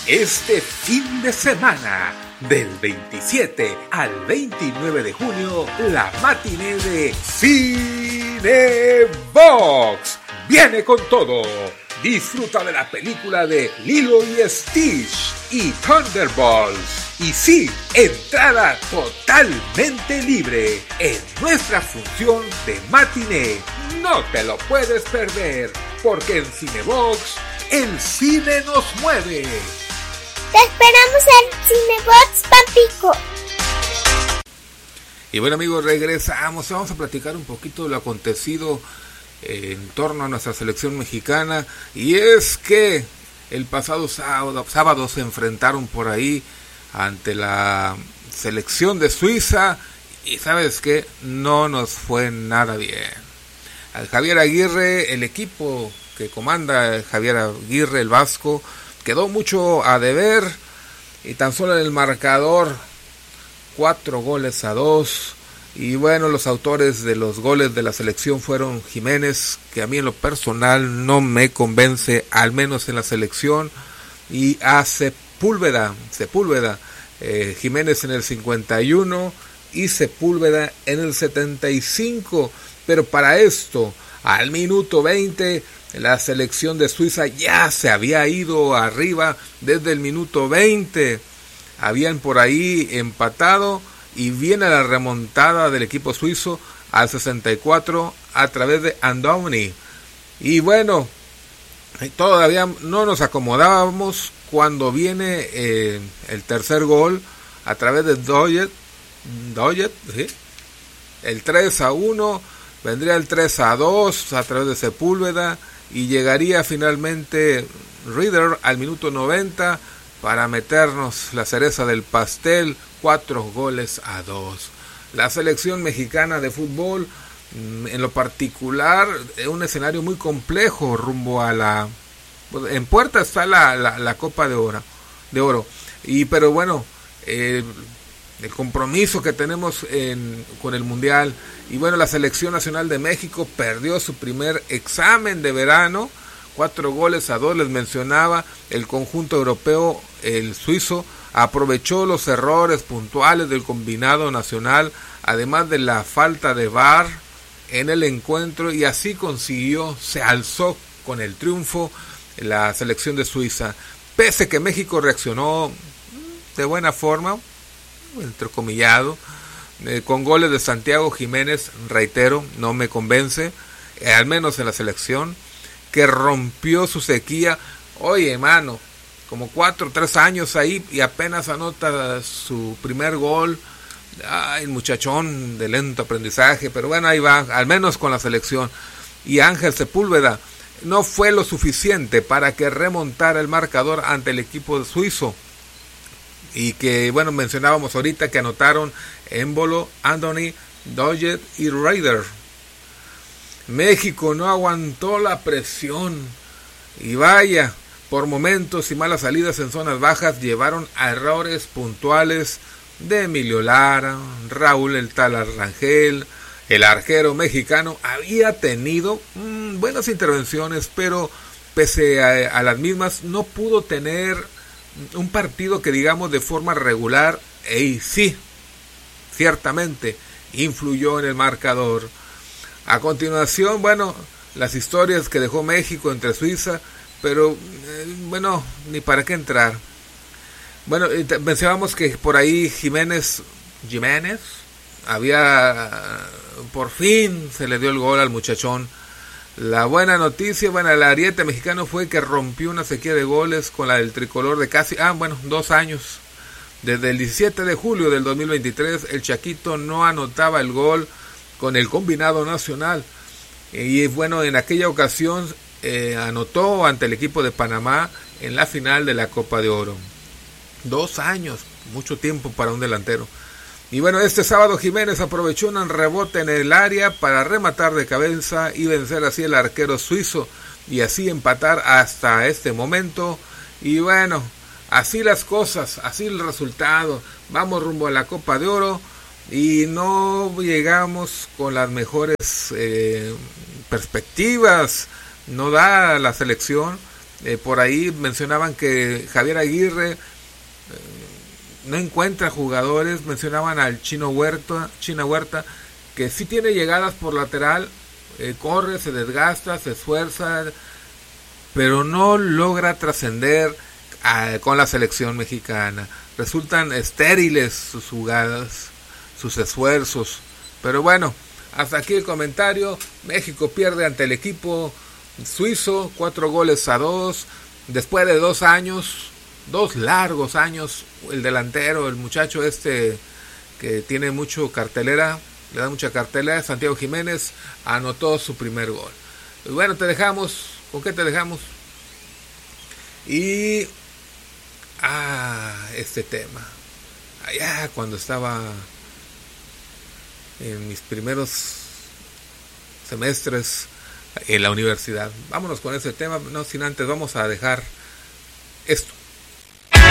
Este fin de semana, del 27 al 29 de junio, la matiné de Cinebox viene con todo. Disfruta de la película de Lilo y Stitch y Thunderbolts. Y sí, entrada totalmente libre en nuestra función de matiné. No te lo puedes perder, porque en Cinebox el cine nos mueve. Te esperamos en Cinebox Tampico. Y bueno, amigos, regresamos. Vamos a platicar un poquito de lo acontecido en torno a nuestra selección mexicana. Y es que el pasado sábado se enfrentaron por ahí ante la selección de Suiza. Y ¿sabes qué? No nos fue nada bien. Al Javier Aguirre, el equipo que comanda Javier Aguirre, el vasco, quedó mucho a deber, y tan solo en el marcador 4-2. Y bueno, los autores de los goles de la selección fueron Jiménez, que a mí en lo personal no me convence, al menos en la selección, y a Sepúlveda, Jiménez en el 51 y Sepúlveda en el 75. Pero para esto, al minuto 20, la selección de Suiza ya se había ido arriba desde el minuto 20. Habían por ahí empatado y viene la remontada del equipo suizo al 64 a través de Andoni. Y bueno, todavía no nos acomodábamos cuando viene el tercer gol a través de Doyet, ¿sí? El 3-1, vendría el 3-2 a través de Sepúlveda, y llegaría finalmente Rieder al minuto 90 para meternos la cereza del pastel, 4-2. La selección mexicana de fútbol, en lo particular, es un escenario muy complejo rumbo a en puerta está la Copa de Oro. Pero bueno, el compromiso que tenemos con el Mundial. Y bueno, la selección nacional de México perdió su primer examen de verano, 4-2. Les mencionaba, el conjunto europeo, el suizo, aprovechó los errores puntuales del combinado nacional, además de la falta de VAR en el encuentro, y así se alzó con el triunfo la selección de Suiza. Pese que México reaccionó de buena forma, entrecomillado, con goles de Santiago Jiménez, reitero, no me convence, al menos en la selección, que rompió su sequía. Oye, mano, como 3 años ahí y apenas anota su primer gol. Ay, muchachón de lento aprendizaje, pero bueno, ahí va, al menos con la selección. Y Ángel Sepúlveda no fue lo suficiente para que remontara el marcador ante el equipo suizo. Y que, bueno, mencionábamos ahorita que anotaron Embolo, Andoni, Doyet y Rieder. México no aguantó la presión. Y vaya, por momentos y malas salidas en zonas bajas llevaron a errores puntuales de Emilio Lara, Raúl el Tala Rangel. El arquero mexicano había tenido buenas intervenciones, pero pese a las mismas no pudo tener un partido que digamos de forma regular, y sí, ciertamente influyó en el marcador. A continuación, bueno, las historias que dejó México entre Suiza, pero bueno, ni para qué entrar. Bueno, pensábamos que por ahí Jiménez por fin se le dio el gol al muchachón. La buena noticia, el ariete mexicano fue que rompió una sequía de goles con la del tricolor de casi 2 años. Desde el 17 de julio del 2023, el Chaquito no anotaba el gol con el combinado nacional. Y bueno, en aquella ocasión anotó ante el equipo de Panamá en la final de la Copa de Oro. 2 años, mucho tiempo para un delantero. Y bueno, este sábado Jiménez aprovechó un rebote en el área para rematar de cabeza y vencer así al arquero suizo, y así empatar hasta este momento. Y bueno, así las cosas, así el resultado. Vamos rumbo a la Copa de Oro y no llegamos con las mejores perspectivas. No da la selección. Por ahí mencionaban que Javier Aguirre no encuentra jugadores, mencionaban al China Huerta, que sí tiene llegadas por lateral, corre, se desgasta, se esfuerza, pero no logra trascender con la selección mexicana. Resultan estériles sus jugadas, sus esfuerzos. Pero bueno, hasta aquí el comentario. México pierde ante el equipo suizo 4-2, después de 2 años, 2 largos años. El delantero, el muchacho que tiene mucho cartelera, le da mucha cartelera, Santiago Jiménez, anotó su primer gol. Y bueno, te dejamos. ¿Con qué te dejamos? Y este tema, allá cuando estaba en mis primeros semestres en la universidad. Vámonos con ese tema, no sin antes vamos a dejar esto.